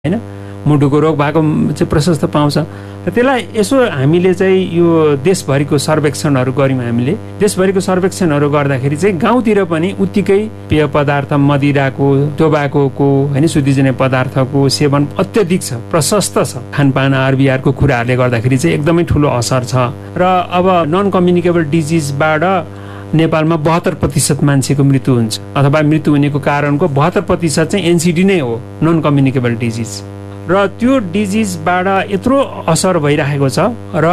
हैन मुटुको रोग भएको चाहिँ प्रशस्त पाउँछ र त्यसलाई यसो हामीले चाहिँ यो देशभरिको सर्वेक्षणहरू गर्यौं हामीले देशभरिको सर्वेक्षणहरू गर्दाखेरि चाहिँ गाउँतिर पनि उत्तिकै पेय पदार्थ मदिराको टोबाकोको हैन सुधिजन्य पदार्थको सेवन अत्यधिक छ प्रशस्त छ खानपान आहार-विहारको कुराहरूले गर्दाखेरि चाहिँ एकदमै ठूलो असर छ र अब नन कम्युनिकेबल डिजिजबाट नेपालमा 72% मान्छेको मृत्यु हुन्छ अथवा मृत्यु हुनेको कारणको 72% चाहिँ एनसीडी नै हो नन कम्युनिकेबल डिजिज र त्यो डिजिजबाट यत्रो असर भइरहेको छ र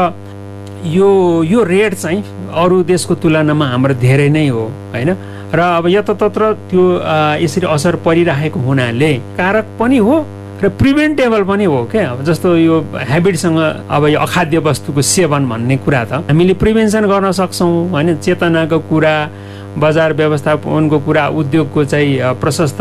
यो रेट चाहिँ अरू देशको तुलनामा हाम्रो धेरै नै हो हैन र अब यततत्र त्यो यसरी असर परिरहेको हुनाले कारक पनि हो र प्रिभेन्टेबल पनि हो के अब जस्तो यो ह्याबिटसँग अब यो अखाद्य वस्तुको सेवन भन्ने कुरा त हामीले प्रिभेन्सन गर्न सक्छौं हैन चेतनाको कुरा बजार व्यवस्थापनको कुरा उद्योगको चाहिँ प्रशस्त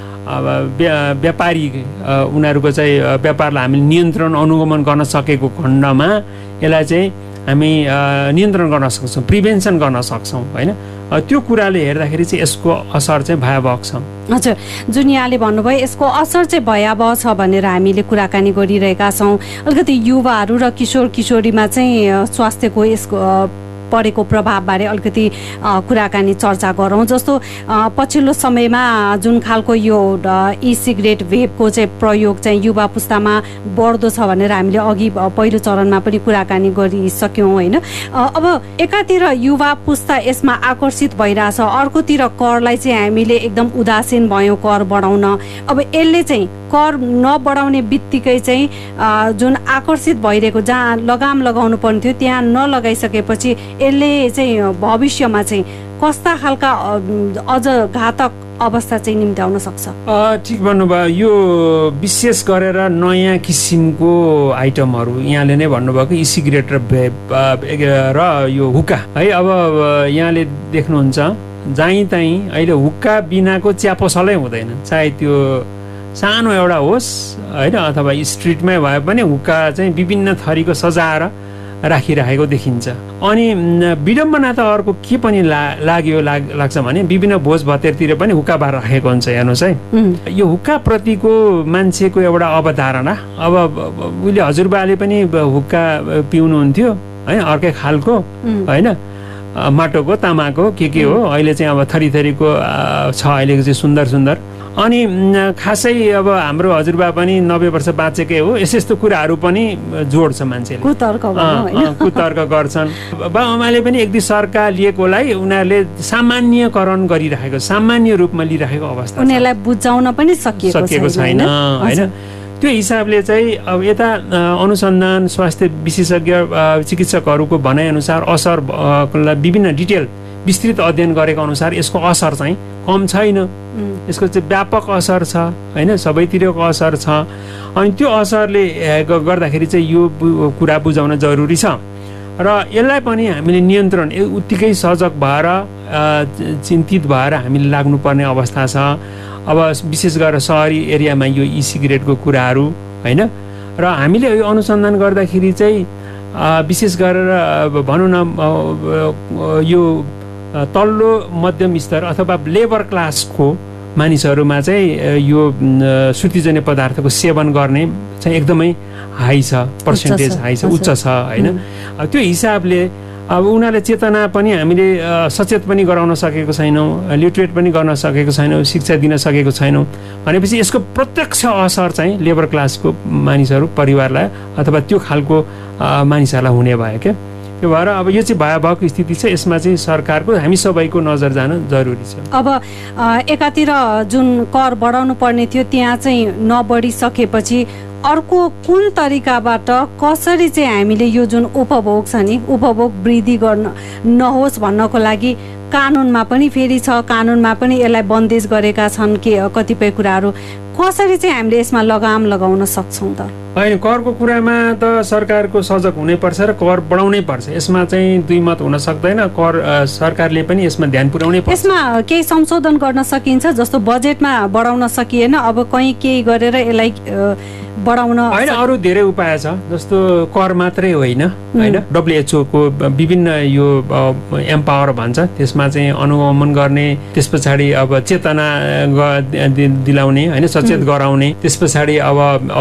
व्यापारी उनीहरूको चाहिँ व्यापारलाई हामीले नियन्त्रण अनुगमन गर्न सकेको खण्डमा यसलाई चाहिँ हामी नियन्त्रण गर्न सक्छौं प्रिभेन्सन गर्न सक्छौं हैन त्यो कुराले हेर्दाखेरि चाहिँ यसको असर चाहिँ भयावह छ हजुर जुन यहाँले भन्नुभयो यसको असर चाहिँ भयावह छ भनेर हामीले कुराकानी गरिरहेका छौं अलिकति युवाहरू र किशोर किशोरीमा चाहिँ स्वास्थ्यको यसको परेको प्रभावबारे अलिकति कुराकानी चर्चा गरौँ जस्तो पछिल्लो समयमा जुन खालको यो ई सिगरेट भेपको चाहिँ प्रयोग चाहिँ युवा पुस्तामा बढ्दो छ भनेर हामीले अघि पहिलो चरणमा पनि कुराकानी गरिसक्यौँ हैन अब एकातिर युवा पुस्ता यसमा आकर्षित भइरहेछ अर्कोतिर करलाई चाहिँ हामीले एकदम उदासीन भयौँ कर बढाउन अब यसले चाहिँ कर नबढाउने बित्तिकै चाहिँ जुन आकर्षित भइरहेको जहाँ लगाम लगाउनु पर्ने थियो त्यहाँ नलगाइसकेपछि यसले चाहिँ भविष्यमा चाहिँ कस्ता खालका अझ घातक अवस्था चाहिँ निम्त्याउन सक्छ ठिक भन्नुभयो यो विशेष गरेर नयाँ किसिमको आइटमहरू यहाँले नै भन्नुभएको ई सिगरेट र भेप र यो हुक्का है अब यहाँले देख्नुहुन्छ जहीँ तहीँ अहिले हुक्का बिनाको चिया पसलै हुँदैन चाहे त्यो सानो एउटा होस् हैन अथवा स्ट्रिटमै भए पनि हुक्का चाहिँ विभिन्न थरीको सजाएर राखिरहेको देखिन्छ अनि विडम्बना त अर्को के पनि लाग्छ भने विभिन्न भोज भतेरतिर पनि हुक्का बार राखेको हुन्छ हेर्नुहोस् है यो हुक्का प्रतिको मान्छेको एउटा अवधारणा अब उहिले हजुरबाले पनि हुक्का पिउनुहुन्थ्यो है अर्कै खालको हैन माटोको तामाको के हो अहिले चाहिँ अब थरी थरीको छ अहिलेको चाहिँ सुन्दर सुन्दर अनि खासै अब हाम्रो हजुरबा पनि 90 वर्ष बाँचेकै हो यस्तो कुराहरू पनि जोड्छ मान्छेले कुतर्क गर्छन् बाबुआमाले पनि एक दुई सरकार लिएकोलाई उनीहरूले सामान्यकरण गरिरहेको सामान्य रूपमा लिइरहेको अवस्था उनीहरूलाई बुझाउन पनि सकिएको छैन हैन त्यो हिसाबले चाहिँ अब यता अनुसन्धान स्वास्थ्य विशेषज्ञ चिकित्सकहरूको भनाइअनुसार असरलाई विभिन्न डिटेल विस्तृत अध्ययन गरेको अनुसार यसको असर चाहिँ कम छैन यसको चाहिँ व्यापक असर छ हैन सबैतिरको असर छ अनि त्यो असरले गर्दाखेरि चाहिँ यो कुरा बुझाउन जरुरी छ र यसलाई पनि हामीले नियन्त्रण उत्तिकै सजग भएर चिन्तित भएर हामीले लाग्नुपर्ने अवस्था छ अब विशेष गरेर शहरी एरियामा यो ई सिगरेटको कुराहरू हैन र हामीले यो अनुसन्धान गर्दाखेरि चाहिँ विशेष गरेर भनौँ न यो तल्लो मध्यम स्तर अथवा लेबर क्लासको मानिसहरूमा चाहिँ यो सुतिजन्य पदार्थको सेवन गर्ने चाहिँ एकदमै हाई छ पर्सेन्टेज हाई छ उच्च छ हैन त्यो हिसाबले अब उनीहरूले चेतना पनि हामीले सचेत पनि गराउन सकेको छैनौँ लिटरेट पनि गर्न सकेको छैनौँ शिक्षा दिन सकेको छैनौँ भनेपछि यसको प्रत्यक्ष असर चाहिँ लेबर क्लासको मानिसहरू परिवारलाई अथवा त्यो खालको मानिसहरूलाई हुने भयो क्या त्यो भएर अब यो चाहिँ भयावहको स्थिति छ यसमा चाहिँ सरकारको हामी सबैको नजर जान जरुरी छ अब एकातिर जुन कर बढाउनु पर्ने थियो त्यहाँ चाहिँ नबढिसकेपछि अर्को कुन तरिकाबाट कसरी चाहिँ हामीले यो जुन उपभोग छ नि उपभोग वृद्धि गर्न नहोस् भन्नको लागि कानुनमा पनि फेरि छ कानुनमा पनि यसलाई बन्देज गरेका छन् के कतिपय कुराहरू कसरी चाहिँ हामीले यसमा लगाम लगाउन सक्छौँ त हैन करको कुरामा त सरकारको सजग हुनैपर्छ र कर बढाउनै पर्छ यसमा चाहिँ दुई मत हुन सक्दैन कर सरकारले पनि यसमा ध्यान पुर्याउनै पर्छ यसमा केही संशोधन गर्न सकिन्छ जस्तो बजेटमा बढाउन सकिएन अब कहीँ केही गरेर यसलाई बढाउन हैन अरु धेरै उपाय छ जस्तो कर मात्रै होइन हैन WHO को विभिन्न यो एम्पावर भन्छ त्यसमा त्यसमा चाहिँ अनुगमन गर्ने, त्यस पछाडि अब चेतना दिलाउने हैन, सचेत गराउने, त्यस पछाडि अब